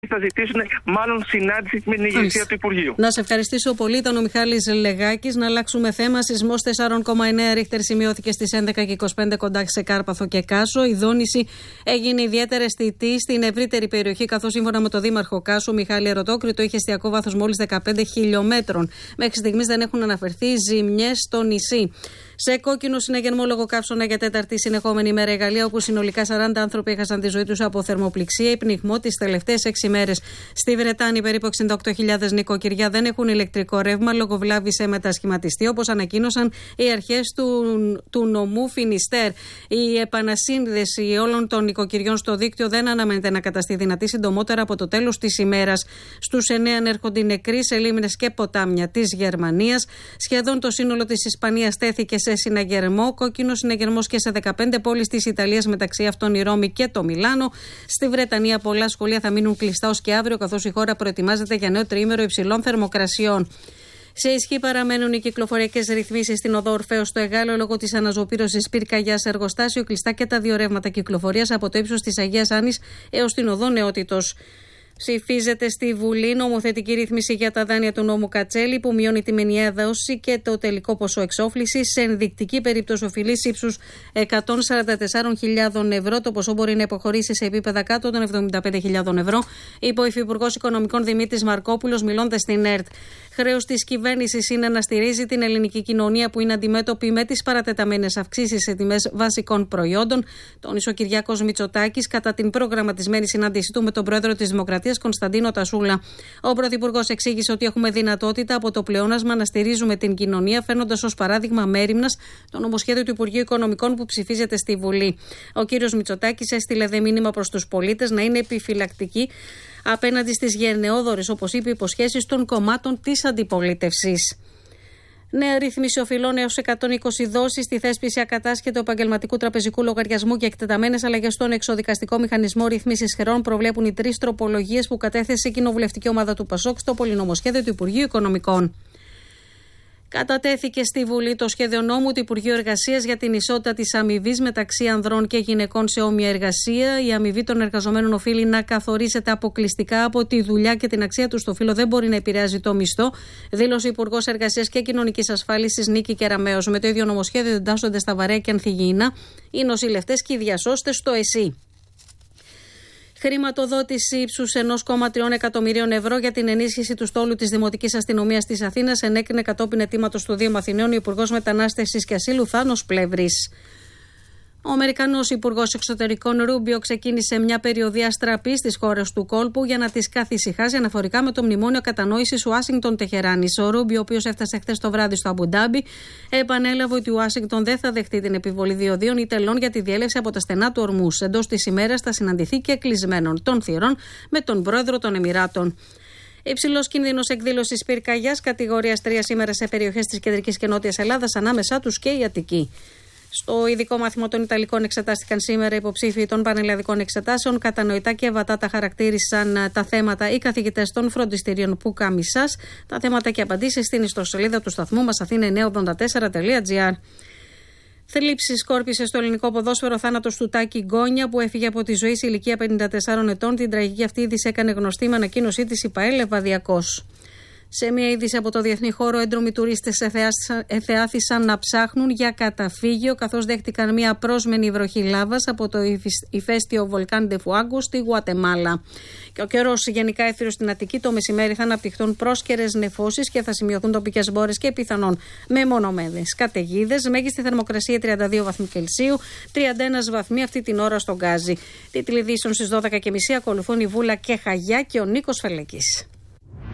Θα ζητήσουν μάλλον συνάντηση με την ηγεσία του Υπουργείου. Να σε ευχαριστήσω πολύ. Ήταν ο Μιχάλης Λεγάκης. Να αλλάξουμε θέμα. Σεισμός 4,9 ρίχτερ σημειώθηκε στις 11:25 κοντά σε Κάρπαθο και Κάσο. Η δόνηση έγινε ιδιαίτερα αισθητή στην ευρύτερη περιοχή, καθώς σύμφωνα με τον Δήμαρχο Κάσου, Μιχάλη Ερωτόκριτο, είχε εστιακό βάθος μόλις 15 χιλιόμετρων. Μέχρι στιγμής δεν έχουν αναφερθεί ζημιές στο νησί. Σε κόκκινο συναγερμό λόγω καύσωνα για τέταρτη συνεχόμενη ημέρα η Γαλλία, όπου συνολικά 40 άνθρωποι έχασαν τη ζωή τους από θερμοπληξία ή πνιγμό τις τελευταίες 6 ημέρες. Στη Βρετάνη, περίπου 68.000 νοικοκυριά δεν έχουν ηλεκτρικό ρεύμα λόγω βλάβης σε μετασχηματιστή, όπως ανακοίνωσαν οι αρχές του νομού Φινιστέρ. Η επανασύνδεση όλων των νοικοκυριών στο δίκτυο δεν αναμένεται να καταστεί δυνατή συντομότερα από το τέλος της ημέρας. Στους 9 ανέρχονται οι νεκροί σε λίμνες και ποτάμια της Γερμανίας. Σχεδόν το σύνολο της Ισπανίας τέθηκε σε συναγερμό, κόκκινο συναγερμός και σε 15 πόλεις της Ιταλίας, μεταξύ αυτών η Ρώμη και το Μιλάνο. Στη Βρετανία, πολλά σχολεία θα μείνουν κλειστά ως και αύριο, καθώς η χώρα προετοιμάζεται για νέο τριήμερο υψηλών θερμοκρασιών. Σε ισχύ παραμένουν οι κυκλοφοριακές ρυθμίσεις στην οδό Ορφέως στο Εγάλεο λόγω της αναζωπήρωσης πυρκαγιάς, εργοστάσιο κλειστά και τα δύο ρεύματα κυκλοφορίας από το ύψος της Αγίας Άννης έως την οδό Νεότητος. Ψηφίζεται στη Βουλή νομοθετική ρύθμιση για τα δάνεια του νόμου Κατσέλη, που μειώνει τη μηνιαία δόση και το τελικό ποσό εξόφλησης σε ενδεικτική περίπτωση οφειλής ύψους 144.000 ευρώ. Το ποσό μπορεί να υποχωρήσει σε επίπεδα κάτω των 75.000 ευρώ, είπε ο Υφυπουργός Οικονομικών Δημήτρης Μαρκόπουλος, μιλώντας στην ΕΡΤ. Χρέος της κυβέρνησης είναι να στηρίζει την ελληνική κοινωνία, που είναι αντιμέτωπη με τις παρατεταμένες αυξήσεις σε τιμές βασικών προϊόντων. Τόνισε ο Κυριάκος Μητσοτάκης κατά την προγραμματισμένη συνάντησή του με τον πρόεδρο της Δημοκρατίας, Κωνσταντίνο Τασούλα. Ο Πρωθυπουργός εξήγησε ότι έχουμε δυνατότητα από το πλεόνασμα να στηρίζουμε την κοινωνία, φέρνοντας ως παράδειγμα μέριμνας το νομοσχέδιο του Υπουργείου Οικονομικών που ψηφίζεται στη Βουλή. Ο κύριος Μητσοτάκης έστειλε δε μήνυμα προς τους πολίτες να είναι επιφυλακτικοί απέναντι στις γενναιόδορες, όπως είπε, υποσχέσεις των κομμάτων της αντιπολίτευσης. Νέα ρύθμιση οφειλών έως 120 δόσεις, στη θέσπιση ακατάσχετου επαγγελματικού τραπεζικού λογαριασμού και εκτεταμένες αλλαγές στον εξοδικαστικό μηχανισμό ρύθμισης χρεών προβλέπουν οι 3 τροπολογίες που κατέθεσε η κοινοβουλευτική ομάδα του ΠΑΣΟΚ στο πολυνομοσχέδιο του Υπουργείου Οικονομικών. Κατατέθηκε στη Βουλή το σχέδιο νόμου του Υπουργείου Εργασίας για την ισότητα της αμοιβής μεταξύ ανδρών και γυναικών σε όμοια εργασία. Η αμοιβή των εργαζομένων οφείλει να καθορίζεται αποκλειστικά από τη δουλειά και την αξία του στο φύλο, δεν μπορεί να επηρεάζει το μισθό, δήλωσε ο Υπουργός Εργασίας και Κοινωνικής Ασφάλισης Νίκη Κεραμέως. Με το ίδιο νομοσχέδιο εντάσσονται στα βαρέα και ανθυγιεινά οι νοσηλευτές και οι διασώστες στο ΕΣΥ. Χρηματοδότηση ύψους 1,3 εκατομμυρίων ευρώ για την ενίσχυση του στόλου της Δημοτικής Αστυνομίας της Αθήνας ενέκρινε κατόπιν αιτήματος του Δήμου Αθηναίων ο Υπουργός Μετανάστευσης και Ασύλου Θάνος Πλεύρης. Ο Αμερικανός Υπουργός Εξωτερικών Ρούμπιο ξεκίνησε μια περιοδεία αστραπής στις χώρες του κόλπου για να τις καθησυχάσει αναφορικά με το μνημόνιο κατανόησης Ουάσιγκτον-Τεχεράνης. Ο Ρούμπιο, ο οποίος έφτασε χθες το βράδυ στο Αμπουντάμπι, επανέλαβε ότι η Ουάσιγκτον δεν θα δεχτεί την επιβολή διοδίων ή τελών για τη διέλευση από τα στενά του ορμούς. Εντός της ημέρας θα συναντηθεί και κλεισμένων των θυρών με τον πρόεδρο των Εμιράτων. Υψηλός κίνδυνος εκδήλωσης πυρκαγιάς κατηγορίας 3 σήμερα σε περιοχές της κεντρικής και νότιας Ελλάδας, ανάμεσά τους και η Αττική. Στο ειδικό μάθημα των Ιταλικών εξετάστηκαν σήμερα υποψήφοι των πανελλαδικών εξετάσεων. Κατανοητά και βατά τα χαρακτήρισαν τα θέματα οι καθηγητές των φροντιστηρίων Πουκάμισσας. Τα θέματα και απαντήσεις στην ιστοσελίδα του σταθμού μας athena984.gr. Θλίψη σκόρπισε στο ελληνικό ποδόσφαιρο θάνατος του Τάκη Γκόνια, που έφυγε από τη ζωή σε ηλικία 54 ετών. Την τραγική αυτή είδηση έκανε γνωστή με ανακοίνωσή της η ΠΑΕΛ Λεβαδιακός. Σε μια είδηση από το διεθνή χώρο, έντρομοι τουρίστες εθεάθησαν να ψάχνουν για καταφύγιο, καθώς δέχτηκαν μια πρόσμενη βροχή λάβας από το ηφαίστειο Βολκάν ντε Φουάγκο στη Γουατεμάλα. Και ο καιρός γενικά έθριος στην Αττική. Το μεσημέρι θα αναπτυχθούν πρόσκαιρες νεφώσεις και θα σημειωθούν τοπικές μπόρες και πιθανόν μεμονωμένες καταιγίδες. Μέγιστη θερμοκρασία 32 βαθμοί Κελσίου, 31 βαθμοί αυτή την ώρα στον Γκάζι. Τίτλοι ειδήσεων στις 12.30 ακολουθούν η Βούλα και Χαγιά και ο Νίκος Φελεκής.